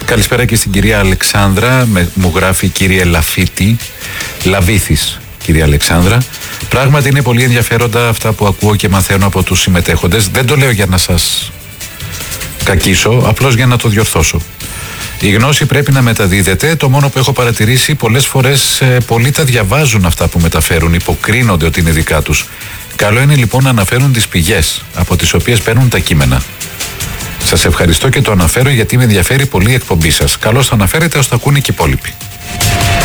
Καλησπέρα και στην κυρία Αλεξάνδρα. Μου γράφει η κυρία Λαβήθης, κυρία Αλεξάνδρα. Πράγματι είναι πολύ ενδιαφέροντα αυτά που ακούω και μαθαίνω από τους συμμετέχοντες. Δεν το λέω για να σας κακίσω, απλώς για να το διορθώσω. Η γνώση πρέπει να μεταδίδεται. Το μόνο που έχω παρατηρήσει, πολλές φορές πολλοί τα διαβάζουν αυτά που μεταφέρουν, υποκρίνονται ότι είναι δικά τους. Καλό είναι λοιπόν να αναφέρουν τις πηγές από τις οποίες παίρνουν τα κείμενα. Σας ευχαριστώ και το αναφέρω γιατί με ενδιαφέρει πολύ η εκπομπή σας. Καλώς το αναφέρετε ώστε το ακούνε και οι υπόλοιποι.